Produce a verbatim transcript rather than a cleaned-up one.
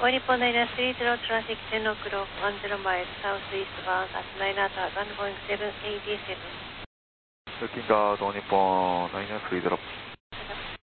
All Nippon nine three zero traffic ten o'clock one zero miles southeast bound at nine hours one going seven eighty-seven. Looking out All Nippon nine three zero.